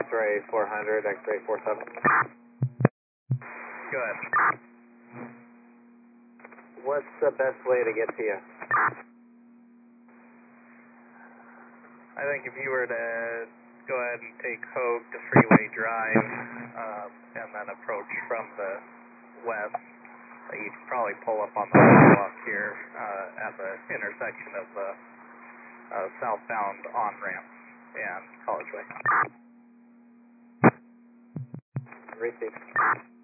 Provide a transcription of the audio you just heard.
X-ray 400, X-ray 47. Go ahead. What's the best way to get to you? I think if you were to go ahead and take Hogue to Freeway Drive, and then approach from the west, you'd probably pull up on the sidewalk here at the intersection of the southbound on-ramp and College Way. Receive.